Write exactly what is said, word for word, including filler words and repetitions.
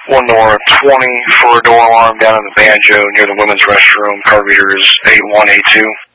One more, twenty for a door alarm down in the Banjo near the women's restroom. Car reader is eight one eight two.